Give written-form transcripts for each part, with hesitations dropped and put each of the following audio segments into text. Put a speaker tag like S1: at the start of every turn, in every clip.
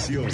S1: Fusión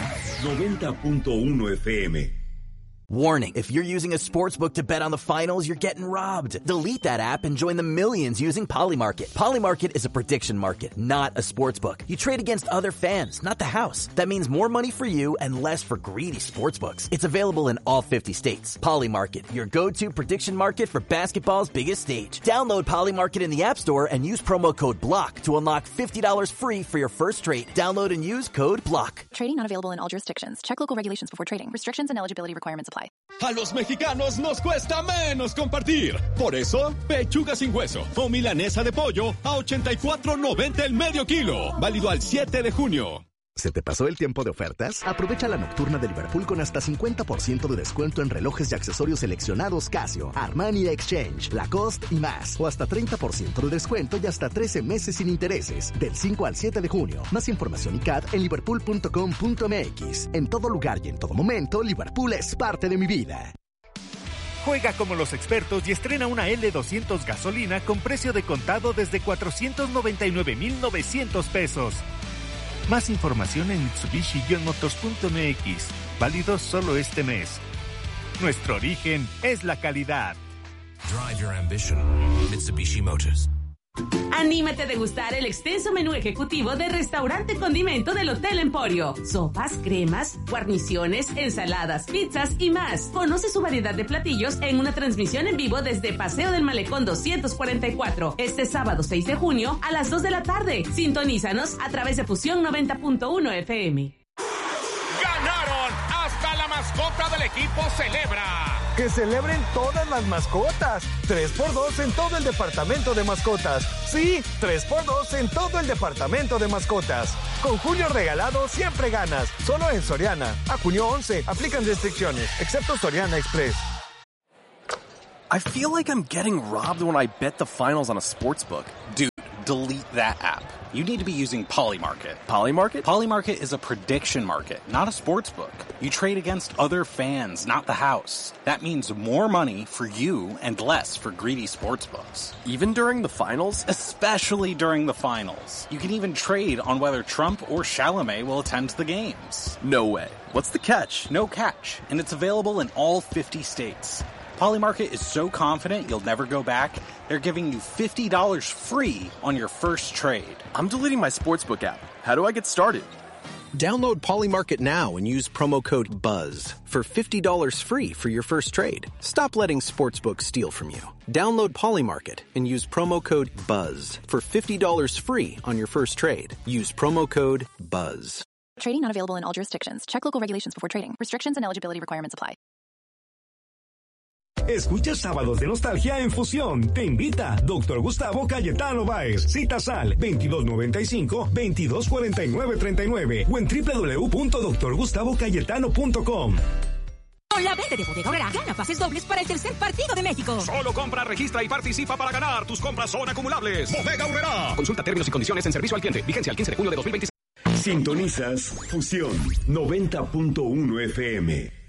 S1: 90.1 FM.
S2: Warning, if you're using a sportsbook to bet on the finals, you're getting robbed. Delete that app and join the millions using Polymarket. Polymarket is a prediction market, not a sportsbook. You trade against other fans, not the house. That means more money for you and less for greedy sportsbooks. It's available in all 50 states. Polymarket, your go-to prediction market for basketball's biggest stage. Download Polymarket in the App Store and use promo code BLOCK to unlock $50 free for your first trade. Download and use code BLOCK.
S3: Trading not available in all jurisdictions. Check local regulations before trading. Restrictions and eligibility requirements apply.
S4: A los mexicanos nos cuesta menos compartir. Por eso, pechuga sin hueso o milanesa de pollo a $84.90 el medio kilo. Válido al 7 de junio.
S5: ¿Se te pasó el tiempo de ofertas? Aprovecha la nocturna de Liverpool con hasta 50% de descuento en relojes y accesorios seleccionados Casio, Armani Exchange, Lacoste y más. O hasta 30% de descuento y hasta 13 meses sin intereses. Del 5 al 7 de junio. Más información y CAD en liverpool.com.mx. En todo lugar y en todo momento, Liverpool es parte de mi vida.
S6: Juega como los expertos y estrena una L200 gasolina con precio de contado desde $499,900 pesos. Más información en Mitsubishi-motors.mx. Válido solo este mes. Nuestro origen es la calidad.
S7: Drive your ambition. Mitsubishi Motors.
S8: Anímate a degustar el extenso menú ejecutivo de Restaurante Condimento del Hotel Emporio. Sopas, cremas, guarniciones, ensaladas, pizzas y más. Conoce su variedad de platillos en una transmisión en vivo desde Paseo del Malecón 244, este sábado 6 de junio a las 2 de la tarde. Sintonízanos a través de Fusión 90.1 FM.
S9: ¡Ganaron! ¡Hasta la mascota del equipo celebra!
S10: ¡Que celebren todas las mascotas! 3x2 en todo el departamento de mascotas. Sí, 3x2 en todo el departamento de mascotas. Con Julio Regalado siempre ganas. Solo en Soriana. A junio 11. Aplican restricciones, excepto Soriana Express.
S11: I feel like I'm getting robbed when I bet the finals on a sportsbook.
S12: Dude, delete that app. You need to be using Polymarket.
S11: Polymarket?
S12: Polymarket is a prediction market, not a sportsbook. You trade against other fans, not the house. That means more money for you and less for greedy sportsbooks.
S11: Even during the finals?
S12: Especially during the finals. You can even trade on whether Trump or Chalamet will attend the games.
S11: No way. What's the catch?
S12: No catch, and it's available in all 50 states. Polymarket is so confident you'll never go back, they're giving you $50 free on your first trade.
S11: I'm deleting my sportsbook app. How do I get started?
S13: Download Polymarket now and use promo code BUZZ for $50 free for your first trade. Stop letting sportsbooks steal from you. Download Polymarket and use promo code BUZZ for $50 free on your first trade. Use promo code BUZZ.
S3: Trading not available in all jurisdictions. Check local regulations before trading. Restrictions and eligibility requirements apply.
S1: Escucha Sábados de Nostalgia en Fusión. Te invita Dr. Gustavo Cayetano Báez. Citas al 2295-224939 o en www.drgustavocayetano.com.
S14: Con la venta de Bodega Aurrera, gana pases dobles para el tercer partido de México.
S9: Solo compra, registra y participa para ganar. Tus compras son acumulables. Bodega Aurrera. Consulta términos y condiciones en servicio al cliente. Vigencia al 15 de junio de 2026.
S1: Sintonizas Fusión 90.1 FM.